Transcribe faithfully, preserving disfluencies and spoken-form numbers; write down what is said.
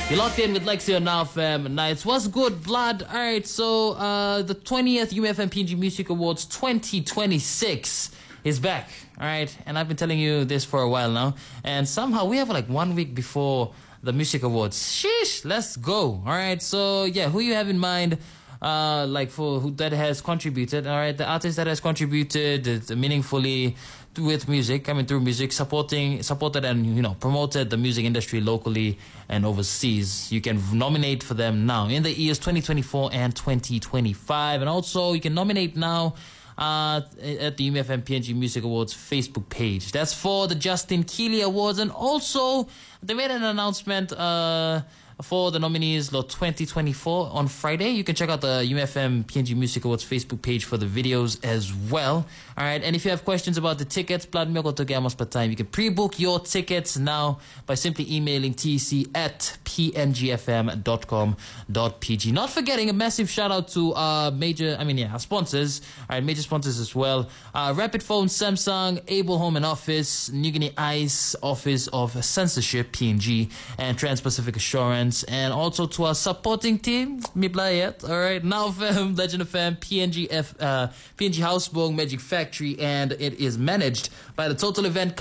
You're locked in with Lexi Now, fam. Nights. What's good, blood? All right, so uh, the twentieth U M F M P N G Music Awards twenty twenty-six is back. All right, and I've been telling you this for a while now, and somehow we have like one week before the Music Awards. Sheesh, let's go. All right, so yeah, who you have in mind? Uh, like for who that has contributed? All right, the artist that has contributed uh, meaningfully with music, I mean through music, supporting, supported and, you know, promoted the music industry locally and overseas. You can nominate for them now in the years twenty twenty-four and twenty twenty-five, and also you can nominate now uh, at the U M F M P N G Music Awards Facebook page. That's for the Justin Keeley Awards, and also they made an announcement uh, for the nominees Lot twenty twenty-four on Friday. You can check out the U M F M P N G Music Awards Facebook page for the videos as well. All right, and if you have questions about the tickets, Blood Milk or Togamos per time, you can pre-book your tickets now by simply emailing T C at p n g f m dot com dot p g. Not forgetting a massive shout out to uh major, I mean yeah, our sponsors. All right, major sponsors as well. Uh, Rapid Phone, Samsung, Able Home and Office, New Guinea Ice, Office of Censorship, P N G, and Trans-Pacific Assurance, and also to our supporting team, Miblayet, all right, Now F M, Legend F M, P N G F, uh, P N G Houseboat, Magic Factory, and it is managed by the Total Event